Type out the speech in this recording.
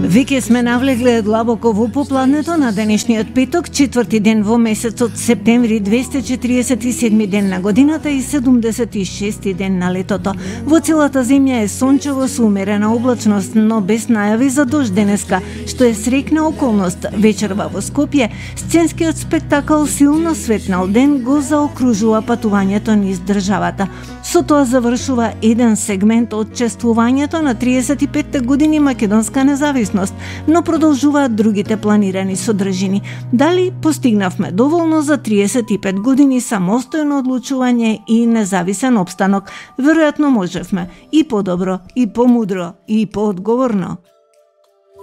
Веќе сме навлегле длабоко во попладнето на денешниот петок, 4-ти ден во месецот септември, 247 ден на годината и 76-ти ден на летото. Во целата земја е сончево со умерена облачност, но без најави за дожд денеска, што е среќна околност. Вечерва во Скопје, сценскиот спектакл Силно светнал ден го заокружува патувањето низ државата. Со тоа завршува еден сегмент од чествувањето на 35 години македонска независност, но продолжуваат другите планирани содржини. Дали постигнавме доволно за 35 години самостојно одлучување и независен опстанок? Веројатно можевме и подобро, и помудро, и поодговорно.